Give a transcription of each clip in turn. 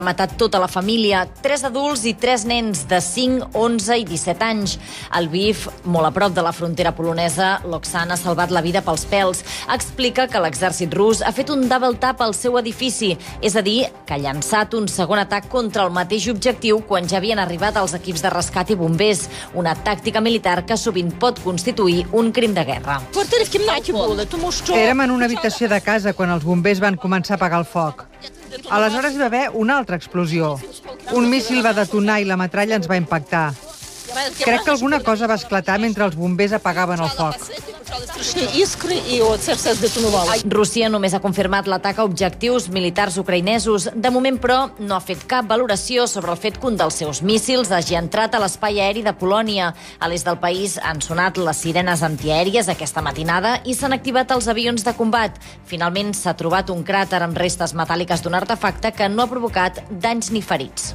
matat tota la família, 3 adults i 3 nens de 5, 11 i 17 anys. Al Lviv, molt a prop de la frontera polonesa, l'Oksana ha salvat la vida pels pèls. Explica que l'exèrcit rus ha fet un double tap al seu edifici, és a dir, que ha llançat un segon atac contra el mateix objectiu quan ja havien arribat els equips de rescat i bombers, una tàctica militar que sovint pot constituir un crim de guerra. Érem en una habitació de casa quan els bombers van començar a apagar el foc. Aleshores hi va haver una altra explosió. Un míssil va detonar i la metralla ens va impactar. Crec que alguna cosa va esclatar mentre els bombers apagaven el foc. Rússia només ha confirmat l'atac a objectius militars ucraïnesos. De moment, però, no ha fet cap valoració sobre el fet que un dels seus míssils hagi entrat a l'espai aeri de Polònia. A l'est del país han sonat les sirenes antiaèries aquesta matinada i s'han activat els avions de combat. Finalment s'ha trobat un cràter amb restes metàl·liques d'un artefacte que no ha provocat danys ni ferits.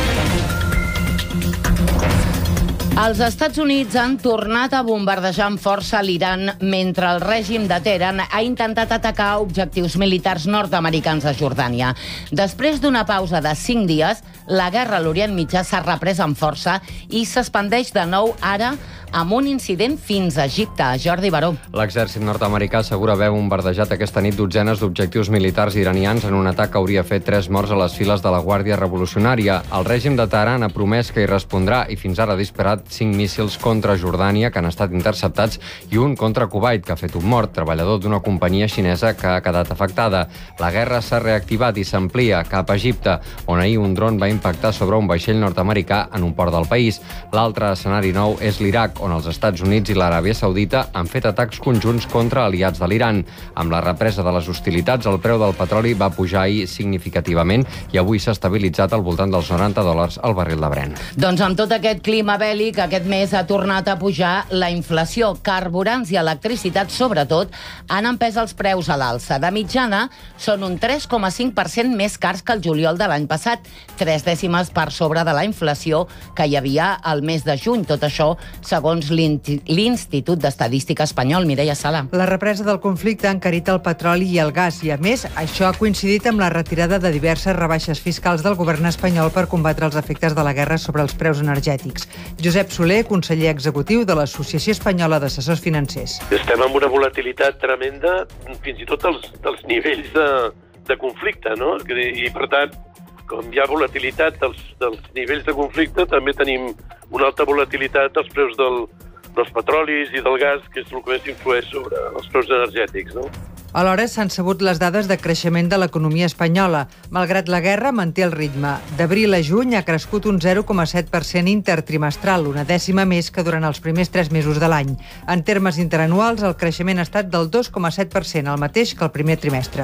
Els Estats Units han tornat a bombardejar amb força l'Iran mentre el règim de Teheran ha intentat atacar objectius militars nord-americans a Jordània. Després d'una pausa de 5 dies, la guerra a l'Orient Mitjà s'ha reprès amb força i s'expandeix de nou ara amb un incident fins a Egipte. Jordi Baró. L'exèrcit nord-americà assegura haver bombardejat aquesta nit dotzenes d'objectius militars iranians en un atac que hauria fet 3 morts a les files de la Guàrdia Revolucionària. El règim de Teheran ha promès que hi respondrà i fins ara ha disparat 5 míssils contra Jordània que han estat interceptats i un contra Kuwait, que ha fet un mort, treballador d'una companyia xinesa que ha quedat afectada. La guerra s'ha reactivat i s'amplia cap a Egipte, on ahir un dron va impactar sobre un vaixell nord-americà en un port del país. L'altre escenari nou és l'Iraq, on els Estats Units i l'Aràbia Saudita han fet atacs conjunts contra aliats de l'Iran. Amb la represa de les hostilitats, el preu del petroli va pujar ahir significativament i avui s'ha estabilitzat al voltant dels $90 al barril de Brent. Doncs amb tot aquest clima bèl·lic, aquest mes ha tornat a pujar la inflació. Carburants i electricitat, sobretot, han empès els preus a l'alça. De mitjana, són un 3,5% més cars que el juliol de l'any passat, 3 dècimes per sobre de la inflació que hi havia al mes de juny. Tot això, segons l'Institut d'Estadística Espanyol. Mireia Sala. La represa del conflicte ha encarit el petroli i el gas i, a més, això ha coincidit amb la retirada de diverses rebaixes fiscals del govern espanyol per combatre els efectes de la guerra sobre els preus energètics. Josep Soler, conseller executiu de l'Associació Espanyola d'Assessors Financers. Estem amb una volatilitat tremenda, fins i tot dels nivells de conflicte, no? I, per tant, com hi ha volatilitat dels nivells de conflicte, també tenim una alta volatilitat dels preus dels petrolis i del gas, que és el que més influeix sobre els preus energètics, no? Alhora s'han sabut les dades de creixement de l'economia espanyola. Malgrat la guerra, manté el ritme. D'abril a juny ha crescut un 0,7% intertrimestral, una dècima més que durant els primers 3 mesos de l'any. En termes interanuals, el creixement ha estat del 2,7%, el mateix que el primer trimestre.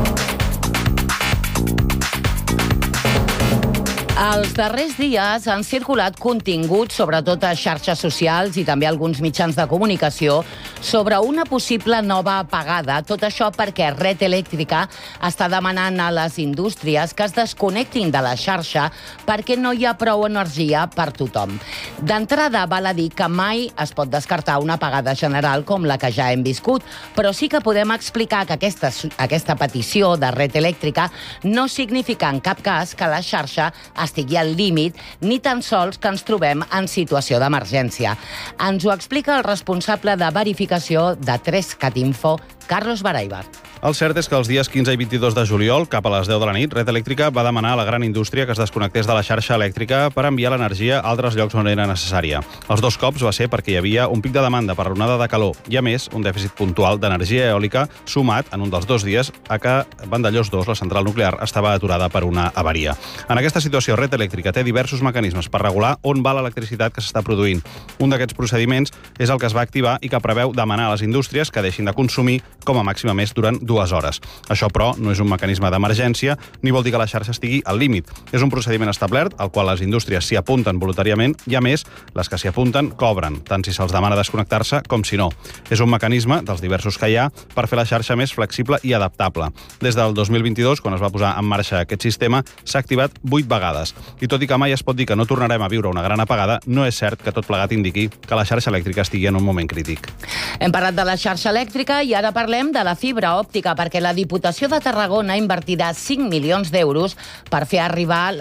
Els darrers dies han circulat continguts, sobretot a xarxes socials i també alguns mitjans de comunicació, sobre una possible nova apagada. Tot això perquè Red Eléctrica està demanant a les indústries que es desconnectin de la xarxa perquè no hi ha prou energia per tothom. D'entrada, val a dir que mai es pot descartar una apagada general com la que ja hem viscut, però sí que podem explicar que aquesta petició de Red Eléctrica no significa en cap cas que la xarxa estigui al límit, ni tan sols que ens trobem en situació d'emergència. Ens ho explica el responsable de verificació de 3cat Info, Carlos Baraibar. El cert és que els dies 15 i 22 de juliol, cap a les 10 de la nit, Red Eléctrica va demanar a la gran indústria que es desconnectés de la xarxa elèctrica per enviar l'energia a altres llocs on era necessària. Els 2 cops va ser perquè hi havia un pic de demanda per l'onada de calor i, a més, un dèficit puntual d'energia eòlica sumat en un dels 2 dies a que Vandellòs 2, la central nuclear, estava aturada per una avaria. En aquesta situació, Red Eléctrica té diversos mecanismes per regular on va l'electricitat que s'està produint. Un d'aquests procediments és el que es va activar i que preveu demanar a les indústries que deixin de consumir com a màxim a més durant 2 hores. Això, però, no és un mecanisme d'emergència ni vol dir que la xarxa estigui al límit. És un procediment establert al qual les indústries s'hi apunten voluntàriament i, a més, les que s'hi apunten cobren, tant si se'ls demana desconnectar-se com si no. És un mecanisme, dels diversos que hi ha, per fer la xarxa més flexible i adaptable. Des del 2022, quan es va posar en marxa aquest sistema, s'ha activat 8 vegades. I tot i que mai es pot dir que no tornarem a viure una gran apagada, no és cert que tot plegat indiqui que la xarxa elèctrica estigui en un moment crític. Hem parlat de la xarxa elèctrica i ara parlem de la fibra òptica política, perquè la Diputació de Tarragona invertirà 5 milions d'euros per fer arribar